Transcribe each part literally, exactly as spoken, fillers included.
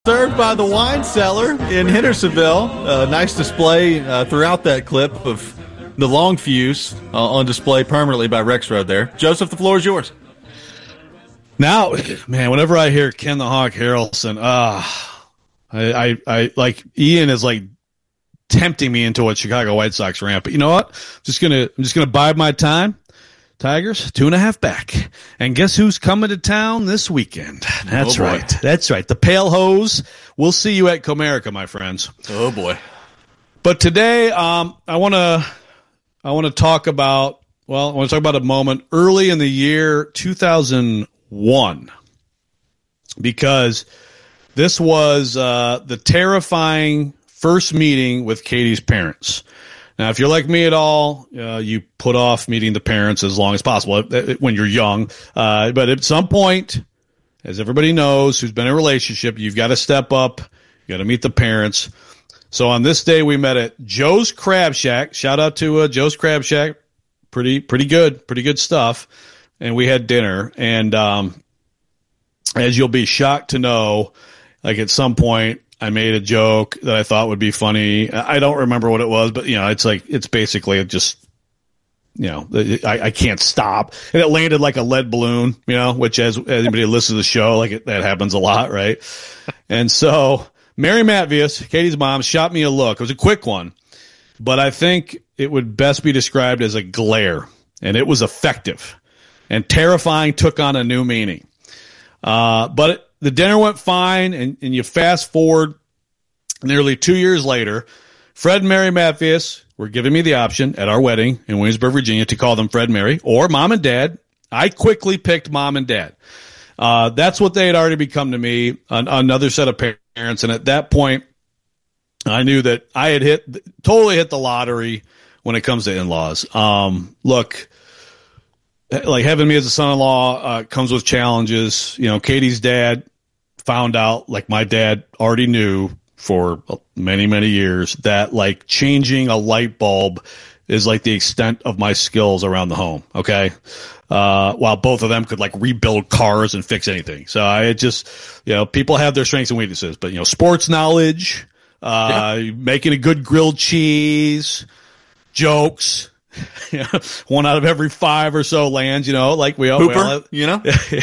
Served by the Wine Cellar in Hendersonville. Uh, nice display uh, throughout that clip of the long fuse uh, on display permanently by Rexroad there. Joseph, the floor is yours. Now, man, whenever I hear Ken the Hawk Harrelson, ah, uh, I, I, I like Ian is like tempting me into a Chicago White Sox rant. But you know what? I'm just gonna, I'm just gonna bide my time. Tigers, two and a half back. And guess who's coming to town this weekend? That's oh right. That's right. The Pale Hose. We'll see you at Comerica, my friends. Oh boy. But today, um, I want to, I want to talk about, well, I want to talk about a moment early in the year two thousand one, because this was, uh, the terrifying first meeting with Katie's parents. Now, if you're like me at all, uh, you put off meeting the parents as long as possible when you're young. Uh, but at some point, as everybody knows who's been in a relationship, you've got to step up. You got to meet the parents. So on this day, we met at Joe's Crab Shack. Shout out to uh, Joe's Crab Shack. Pretty, pretty good, pretty good stuff. And we had dinner. And um, as you'll be shocked to know, like at some point, I made a joke that I thought would be funny. I don't remember what it was, but you know, it's like, it's basically just, you know, I, I can't stop. And it landed like a lead balloon, you know, which as, as anybody who listens to the show, like it, that happens a lot. Right. And so Mary Matvius, Katie's mom, shot me a look. It was a quick one, but I think it would best be described as a glare, and it was effective, and terrifying took on a new meaning. Uh, but it, the dinner went fine, and, and you fast forward nearly two years later, Fred and Mary Matvius were giving me the option at our wedding in Williamsburg, Virginia, to call them Fred and Mary or Mom and Dad. I quickly picked Mom and Dad. Uh, that's what they had already become to me, an, another set of parents. And at that point, I knew that I had hit, totally hit the lottery when it comes to in-laws. Um, look, like having me as a son-in-law uh, comes with challenges. You know, Katie's dad found out, like my dad already knew for many, many years, that like changing a light bulb is like the extent of my skills around the home. Okay. Uh, while both of them could like rebuild cars and fix anything. So I just, you know, people have their strengths and weaknesses, but you know, sports knowledge, uh, yeah. making a good grilled cheese, jokes, one out of every five or so lands, you know, like we all, Hooper, we all have, you know,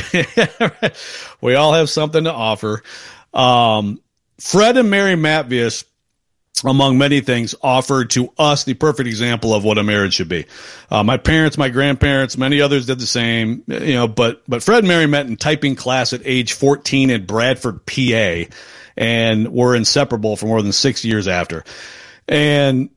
we all have something to offer. Um, Fred and Mary Matvius, among many things, offered to us the perfect example of what a marriage should be. Uh, my parents, my grandparents, many others did the same, you know, but, but Fred and Mary met in typing class at age fourteen in Bradford, P A, and were inseparable for more than six years after. And,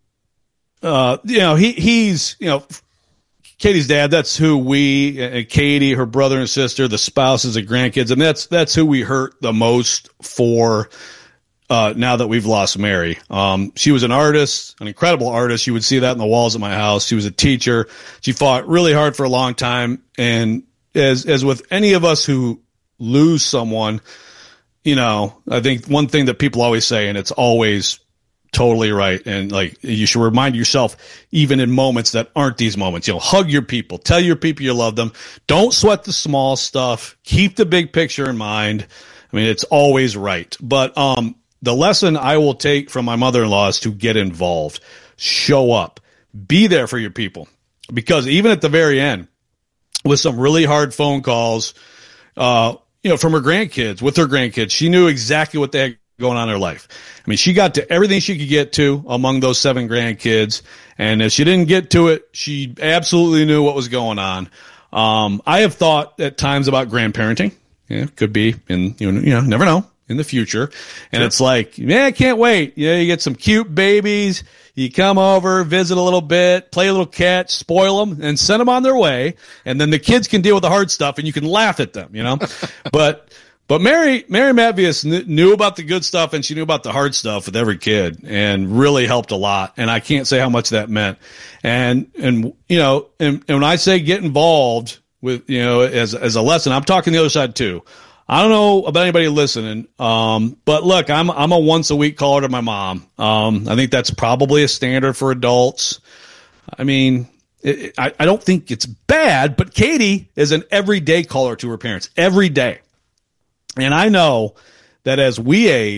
uh, you know, he, he's, you know, Katie's dad, that's who we, and Katie, her brother and sister, the spouses and grandkids, and that's, that's who we hurt the most for. Uh, now that we've lost Mary. Um, she was an artist, an incredible artist. You would see that in the walls of my house. She was a teacher. She fought really hard for a long time. And as, as with any of us who lose someone, you know, I think one thing that people always say, and it's always totally right. And like, you should remind yourself, even in moments that aren't these moments, you know, hug your people, tell your people you love them. Don't sweat the small stuff. Keep the big picture in mind. I mean, it's always right. But, um, the lesson I will take from my mother-in-law is to get involved, show up, be there for your people. Because even at the very end, with some really hard phone calls, uh, you know, from her grandkids, with her grandkids, she knew exactly what they had going on in their life. I mean, she got to everything she could get to among those seven grandkids. And if she didn't get to it, she absolutely knew what was going on. Um, I have thought at times about grandparenting. Yeah, could be in, you know, you know, never know. In the future. And sure. It's like, man, I can't wait. You know, you get some cute babies, you come over, visit a little bit, play a little catch, spoil them, and send them on their way. And then the kids can deal with the hard stuff and you can laugh at them, you know? but, but Mary, Mary Matvius kn- knew about the good stuff and she knew about the hard stuff with every kid and really helped a lot. And I can't say how much that meant. And, and, you know, and, and when I say get involved with, you know, as, as a lesson, I'm talking the other side too. I don't know about anybody listening, um, but look, I'm I'm a once a week caller to my mom. Um, I think that's probably a standard for adults. I mean, it, it, I, I don't think it's bad, but Katie is an everyday caller to her parents, every day. And I know that as we age,